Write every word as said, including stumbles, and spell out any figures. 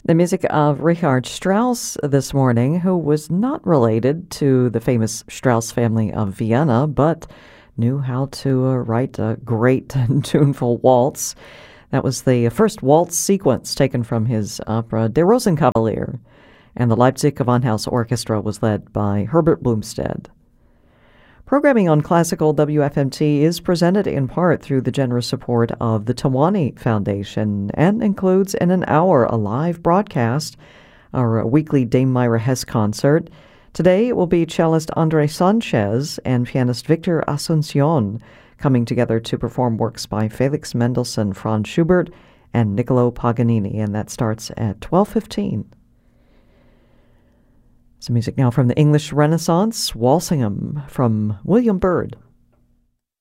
The music of Richard Strauss this morning, who was not related to the famous Strauss family of Vienna, but knew how to uh, write a great and tuneful waltz. That was the first waltz sequence taken from his opera Der Rosenkavalier, and the Leipzig Gewandhaus Orchestra was led by Herbert Blumstedt. Programming on Classical W F M T is presented in part through the generous support of the Tawani Foundation and includes in an hour a live broadcast, our weekly Dame Myra Hess concert. Today it will be cellist Andre Sanchez and pianist Victor Asuncion coming together to perform works by Felix Mendelssohn, Franz Schubert, and Niccolo Paganini, and that starts at twelve fifteen. Some music now from the English Renaissance, Walsingham from William Byrd.